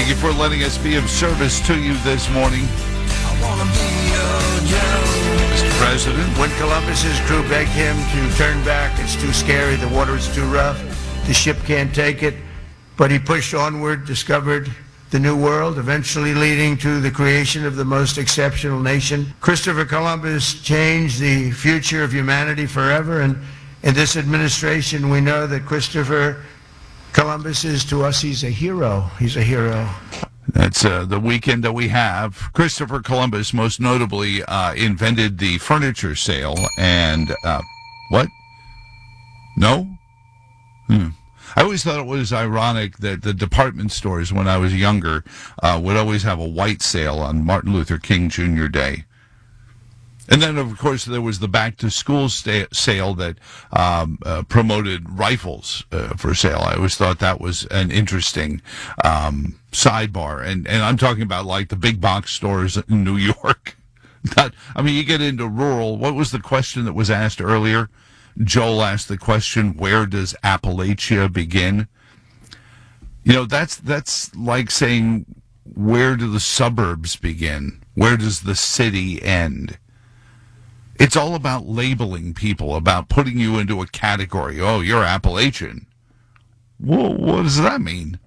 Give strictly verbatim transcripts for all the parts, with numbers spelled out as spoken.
you for letting us be of service to you this morning. I wanna be a Joe. Mister President. When Columbus's crew begged him to turn back, it's too scary, the water is too rough, the ship can't take it. But he pushed onward, discovered the New World, eventually leading to the creation of the most exceptional nation. Christopher Columbus changed the future of humanity forever, and in this administration we know that Christopher Columbus is, to us, he's a hero. He's a hero. That's uh, the weekend that we have. Christopher Columbus most notably uh, invented the furniture sale and, uh, what? No? Hmm. I always thought it was ironic that the department stores, when I was younger, uh, would always have a white sale on Martin Luther King Junior Day. And then, of course, there was the back-to-school sta- sale that um, uh, promoted rifles uh, for sale. I always thought that was an interesting um, sidebar. And, and I'm talking about, like, the big box stores in New York. Not, I mean, you get into rural. What was the question that was asked earlier? Joel asked the question, where does Appalachia begin? You know, that's that's like saying, where do the suburbs begin? Where does the city end? It's all about labeling people, about putting you into a category. Oh, you're Appalachian. Well, what does that mean?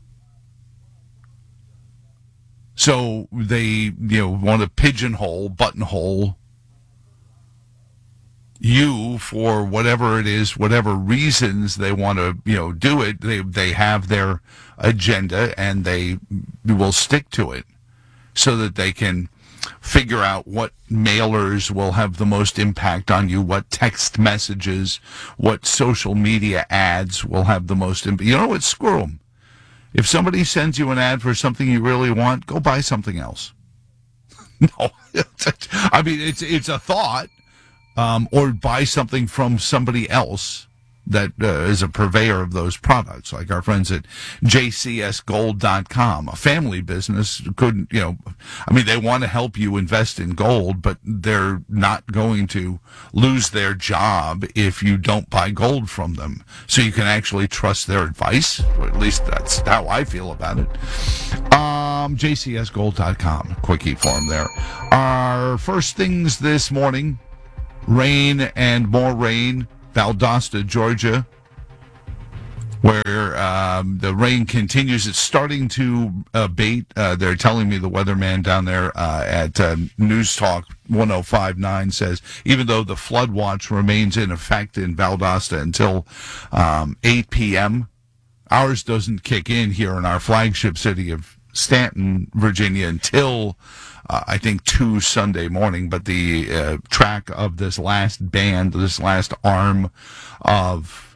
So they, you know, want to pigeonhole, buttonhole you for whatever it is, whatever reasons they want to, you know, do it. They they have their agenda and they will stick to it so that they can figure out what mailers will have the most impact on you, what text messages, what social media ads will have the most impact. You know what? Screw them. If somebody sends you an ad for something you really want, go buy something else. No, I mean, it's it's a thought. Um, or buy something from somebody else that uh, is a purveyor of those products, like our friends at J C S gold dot com, a family business. Couldn't, you know, I mean, they want to help you invest in gold, but they're not going to lose their job if you don't buy gold from them. So you can actually trust their advice, or at least that's how I feel about it. Um, J C S gold dot com, quickie form there. Our first things this morning. Rain and more rain, Valdosta, Georgia, where um, the rain continues. It's starting to abate. Uh, they're telling me the weatherman down there uh, at uh, News Talk one oh five point nine says even though the flood watch remains in effect in Valdosta until um, eight p.m., ours doesn't kick in here in our flagship city of Stanton, Virginia, until Uh, I think two Sunday morning, but the uh, track of this last band, this last arm of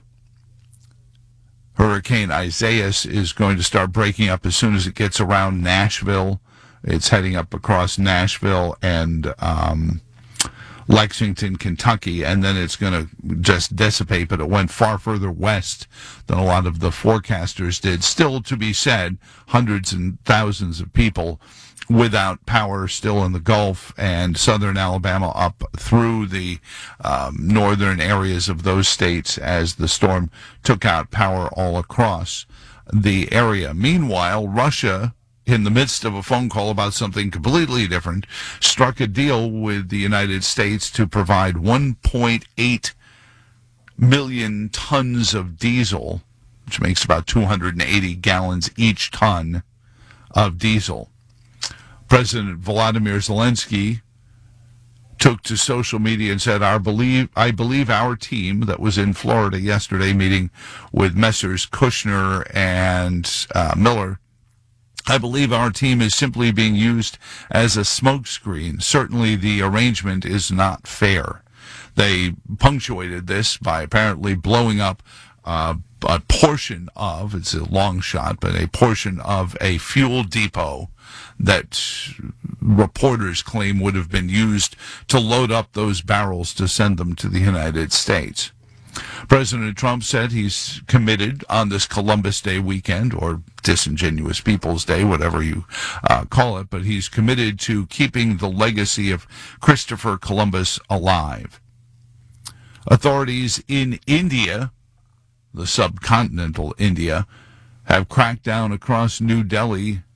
Hurricane Isaias is going to start breaking up as soon as it gets around Nashville. It's heading up across Nashville and um, Lexington, Kentucky, and then it's going to just dissipate, but it went far further west than a lot of the forecasters did. Still to be said, hundreds and thousands of people without power still in the Gulf and southern Alabama up through the um, northern areas of those states as the storm took out power all across the area. Meanwhile, Russia, in the midst of a phone call about something completely different, struck a deal with the United States to provide one point eight million tons of diesel, which makes about two hundred eighty gallons each ton of diesel. President Volodymyr Zelensky took to social media and said, "Our believe, I believe our team that was in Florida yesterday meeting with Messrs. Kushner and uh, Miller, I believe our team is simply being used as a smokescreen. Certainly the arrangement is not fair." They punctuated this by apparently blowing up uh, a portion of, it's a long shot, but a portion of a fuel depot that reporters claim would have been used to load up those barrels to send them to the United States. President Trump said he's committed on this Columbus Day weekend, or Disingenuous Peoples Day, whatever you uh, call it, but he's committed to keeping the legacy of Christopher Columbus alive. Authorities in India, the subcontinental India, have cracked down across New Delhi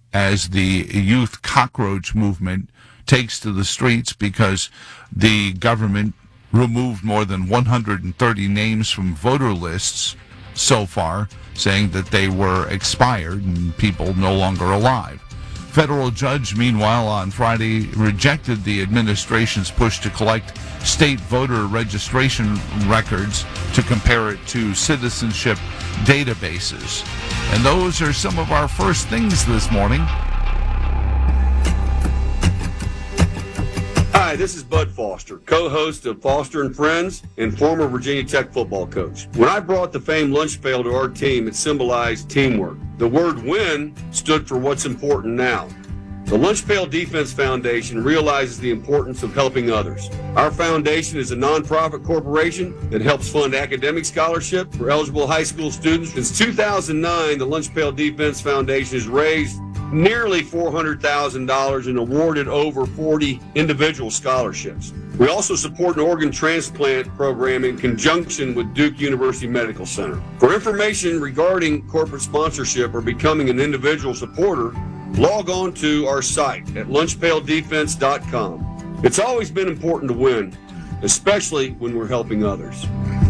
as the youth cockroach movement takes to the streets because the government removed more than one hundred thirty names from voter lists so far, saying that they were expired and people no longer alive. Federal judge, meanwhile, on Friday rejected the administration's push to collect state voter registration records to compare it to citizenship databases. And those are some of our first things this morning. Hi, this is Bud Foster, co-host of Foster and Friends and former Virginia Tech football coach. When I brought the famed lunch pail to our team, it symbolized teamwork. The word win stood for what's important now. The Lunch Pail Defense Foundation realizes the importance of helping others. Our foundation is a nonprofit corporation that helps fund academic scholarship for eligible high school students. Since two thousand nine, the Lunch Pail Defense Foundation has raised nearly four hundred thousand dollars and awarded over forty individual scholarships. We also support an organ transplant program in conjunction with Duke University Medical Center. For information regarding corporate sponsorship or becoming an individual supporter, log on to our site at lunch pail defense dot com. It's always been important to win, especially when we're helping others.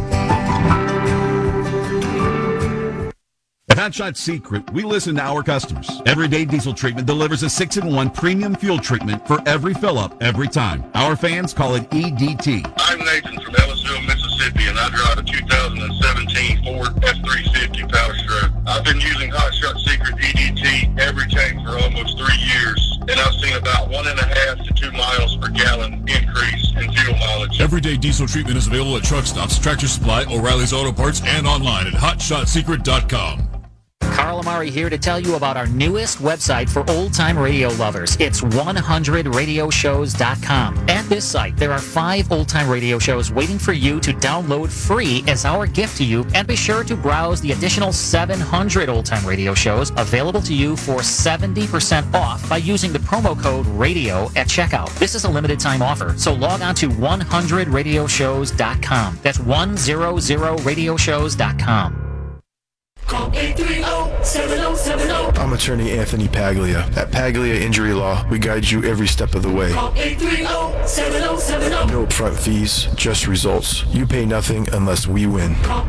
At Hot Shot Secret, we listen to our customers. Everyday Diesel Treatment delivers a six in one premium fuel treatment for every fill-up, every time. Our fans call it E D T. I'm Nathan from Ellisville, Mississippi, and I drive a two thousand seventeen Ford F three fifty Power Stroke. I've been using Hot Shot Secret E D T every tank for almost three years, and I've seen about one and a half to two miles per gallon increase in fuel mileage. Everyday Diesel Treatment is available at truck stops, Tractor Supply, O'Reilly's Auto Parts, and online at hot shot secret dot com. Carl Amari here to tell you about our newest website for old-time radio lovers. It's one hundred radio shows dot com. At this site, there are five old-time radio shows waiting for you to download free as our gift to you, and be sure to browse the additional seven hundred old-time radio shows available to you for seventy percent off by using the promo code RADIO at checkout. This is a limited-time offer, so log on to one hundred radio shows dot com. That's one hundred radio shows dot com. Call eight three zero, seven zero seven zero. I'm attorney Anthony Paglia. At Paglia Injury Law, we guide you every step of the way. Call eight three zero, seven zero seven zero. No upfront fees, just results. You pay nothing unless we win. Call